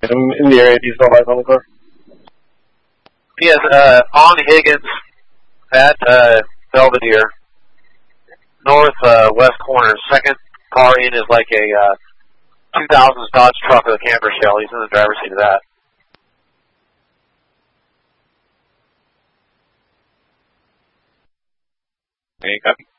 in the area. Do you still have on the car? Yes, on Higgins at Belvedere, northwest corner. Second car in is like a 2000s Dodge truck with a camper shell. He's in the driver's seat of that. Any copy?